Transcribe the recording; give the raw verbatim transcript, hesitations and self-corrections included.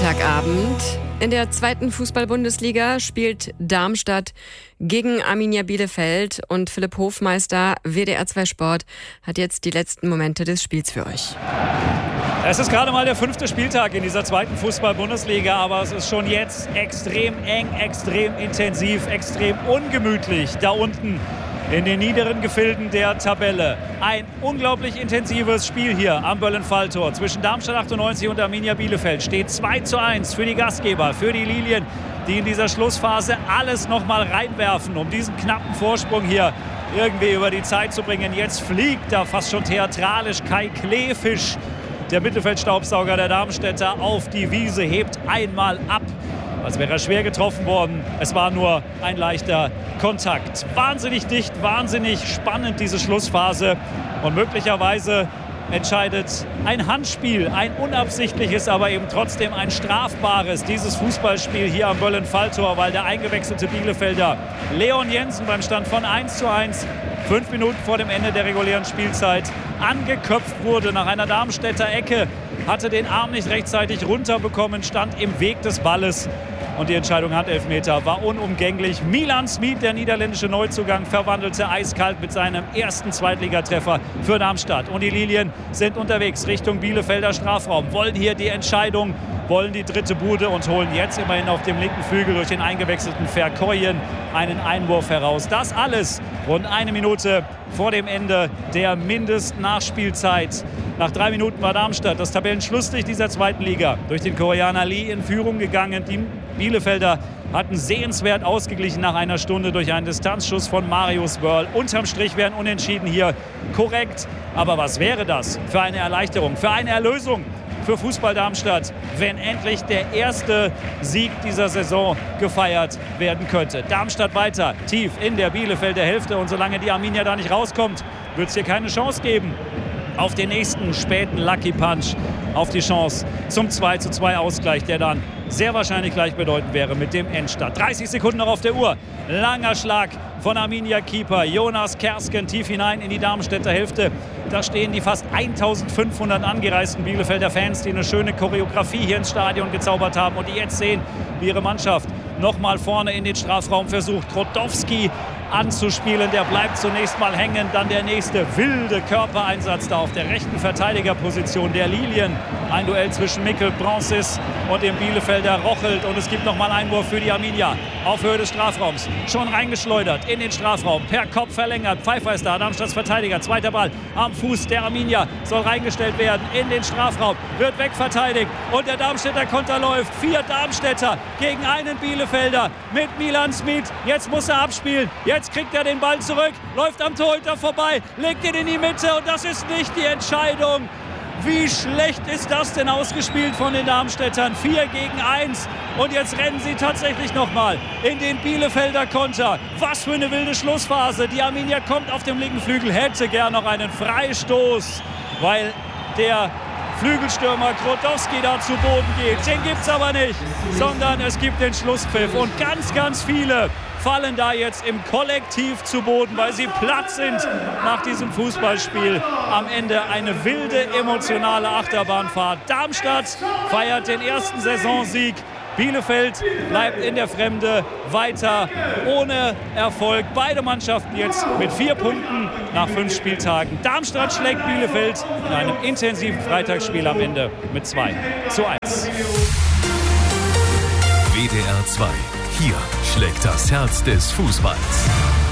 Freitagabend. In der zweiten Fußball-Bundesliga spielt Darmstadt gegen Arminia Bielefeld und Philipp Hofmeister, W D R zwei Sport, hat jetzt die letzten Momente des Spiels für euch. Es ist gerade mal der fünfte Spieltag in dieser zweiten Fußball-Bundesliga, aber es ist schon jetzt extrem eng, extrem intensiv, extrem ungemütlich da unten in den niederen Gefilden der Tabelle. Ein unglaublich intensives Spiel hier am Böllenfalltor zwischen Darmstadt achtundneunzig und Arminia Bielefeld. Steht zwei zu eins für die Gastgeber, für die Lilien, die in dieser Schlussphase alles noch mal reinwerfen, um diesen knappen Vorsprung hier irgendwie über die Zeit zu bringen. Jetzt fliegt da fast schon theatralisch Kai Kleefisch, der Mittelfeldstaubsauger der Darmstädter, auf die Wiese, hebt einmal ab, als wäre er schwer getroffen worden. Es war nur ein leichter Kontakt. Wahnsinnig dicht, wahnsinnig spannend diese Schlussphase. Und möglicherweise entscheidet ein Handspiel, ein unabsichtliches, aber eben trotzdem ein strafbares, dieses Fußballspiel hier am Böllenfalltor, weil der eingewechselte Bielefelder Leon Jensen beim Stand von eins zu eins fünf Minuten vor dem Ende der regulären Spielzeit angeköpft wurde nach einer Darmstädter Ecke, hatte den Arm nicht rechtzeitig runterbekommen, stand im Weg des Balles. Und die Entscheidung Handelfmeter war unumgänglich. Milan Smit, der niederländische Neuzugang, verwandelte eiskalt mit seinem ersten Zweitligatreffer für Darmstadt. Und die Lilien sind unterwegs Richtung Bielefelder Strafraum, wollen hier die Entscheidung, wollen die dritte Bude und holen jetzt immerhin auf dem linken Flügel durch den eingewechselten Verkoyen einen Einwurf heraus. Das alles rund eine Minute vor dem Ende der Mindestnachspielzeit. Nach drei Minuten war Darmstadt, das Tabellenschlusslicht dieser zweiten Liga, durch den Koreaner Lee in Führung gegangen. Die Bielefelder hatten sehenswert ausgeglichen nach einer Stunde durch einen Distanzschuss von Marius Wörl. Unterm Strich wären Unentschieden hier korrekt. Aber was wäre das für eine Erleichterung, für eine Erlösung für Fußball Darmstadt, wenn endlich der erste Sieg dieser Saison gefeiert werden könnte. Darmstadt weiter tief in der Bielefelder Hälfte, und solange die Arminia da nicht rauskommt, wird es hier keine Chance geben auf den nächsten späten Lucky Punch, auf die Chance zum zwei zu zwei Ausgleich, der dann sehr wahrscheinlich gleichbedeutend wäre mit dem Endstand. dreißig Sekunden noch auf der Uhr. Langer Schlag von Arminia-Keeper Jonas Kersken tief hinein in die Darmstädter Hälfte. Da stehen die fast eintausendfünfhundert angereisten Bielefelder Fans, die eine schöne Choreografie hier ins Stadion gezaubert haben und die jetzt sehen, wie ihre Mannschaft noch mal vorne in den Strafraum versucht, Grotowski anzuspielen. Der bleibt zunächst mal hängen, dann der nächste wilde Körpereinsatz da auf der rechten Verteidigerposition der Lilien. Ein Duell zwischen Mikkel Bronsis und dem Bielefelder Rochelt, und es gibt noch mal einen Einwurf für die Arminia auf Höhe des Strafraums. Schon reingeschleudert in den Strafraum, per Kopf verlängert. Pfeiffer ist da, Darmstadts Verteidiger. Zweiter Ball am Fuß der Arminia, soll reingestellt werden in den Strafraum, wird wegverteidigt und der Darmstädter Konter läuft. Vier Darmstädter gegen einen Bielefelder mit Milan Smit. Jetzt muss er abspielen. Jetzt kriegt er den Ball zurück, läuft am Torhüter vorbei, legt ihn in die Mitte, und das ist nicht die Entscheidung. Wie schlecht ist das denn ausgespielt von den Darmstädtern? vier gegen eins. Und jetzt rennen sie tatsächlich nochmal in den Bielefelder Konter. Was für eine wilde Schlussphase. Die Arminia kommt auf dem linken Flügel, hätte gern noch einen Freistoß, weil der Flügelstürmer Grotowski da zu Boden geht. Den gibt's aber nicht, sondern es gibt den Schlusspfiff. Und ganz, ganz viele fallen da jetzt im Kollektiv zu Boden, weil sie platt sind nach diesem Fußballspiel. Am Ende eine wilde, emotionale Achterbahnfahrt. Darmstadt feiert den ersten Saisonsieg. Bielefeld bleibt in der Fremde weiter ohne Erfolg. Beide Mannschaften jetzt mit vier Punkten nach fünf Spieltagen. Darmstadt schlägt Bielefeld in einem intensiven Freitagsspiel am Ende mit zwei zu eins. W D R zwei. Hier schlägt das Herz des Fußballs.